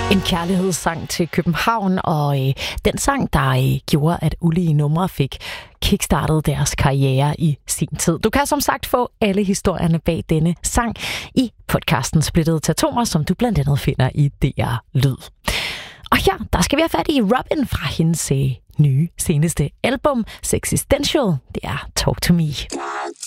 En kærlighedssang til København, og den sang, der gjorde, at Ulige Numre fik kickstartet deres karriere i sin tid. Du kan som sagt få alle historierne bag denne sang i podcasten Splittede til Atomer, som du blandt andet finder i DR Lyd. Og her, der skal vi have fat i Robyn fra hendes nye seneste album, Sexistential. Det er Talk to Me.